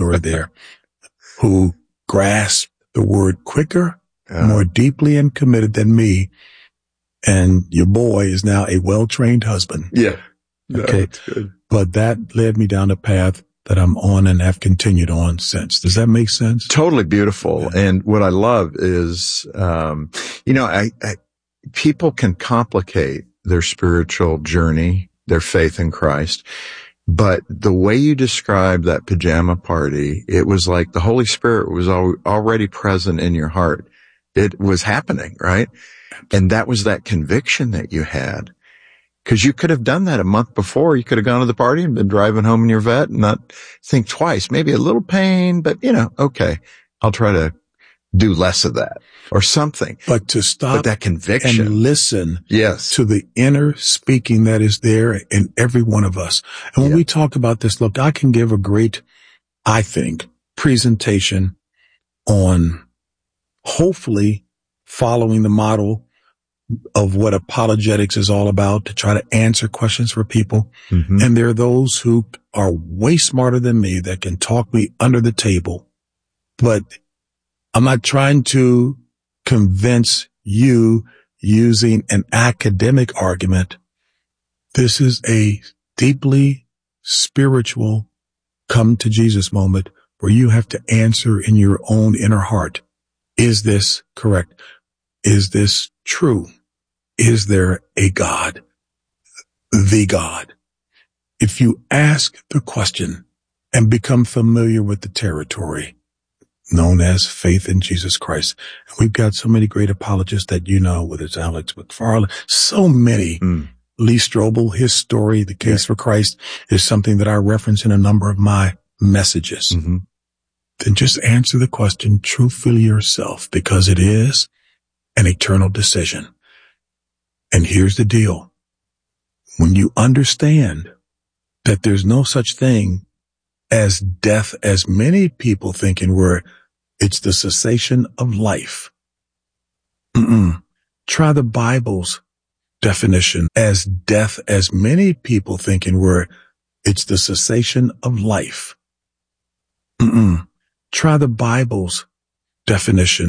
story there, who grasped the word quicker, more deeply and committed than me. And your boy is now a well-trained husband. Yeah. No, okay. that's good. But that led me down a path that I'm on and have continued on since. Does that make sense? Totally beautiful. Yeah. And what I love is, people can complicate their spiritual journey, their faith in Christ. But the way you described that pajama party, it was like the Holy Spirit was already present in your heart. It was happening, right? And that was that conviction that you had. Because you could have done that a month before. You could have gone to the party and been driving home in your vet and not think twice. Maybe a little pain, but okay, I'll try to do less of that or something. But to stop that conviction and listen yes. to the inner speaking that is there in every one of us. And when we talk about this, look, I can give a great, I think, presentation on hopefully following the model of what apologetics is all about, to try to answer questions for people. Mm-hmm. And there are those who are way smarter than me that can talk me under the table. But I'm not trying to convince you using an academic argument. This is a deeply spiritual come to Jesus moment where you have to answer in your own inner heart. Is this correct? Is this true? Is there a God? The God. If you ask the question and become familiar with the territory known as faith in Jesus Christ, and we've got so many great apologists that whether it's Alex McFarland, so many. Lee Strobel, his story, The Case for Christ, is something that I reference in a number of my messages. Mm-hmm. Then just answer the question truthfully yourself, because it is an eternal decision. And here's the deal. When you understand that there's no such thing as death, as many people thinking, where it's the cessation of life. Try the Bible's definition as death, as many people thinking, where it's the cessation of life. Try the Bible's definition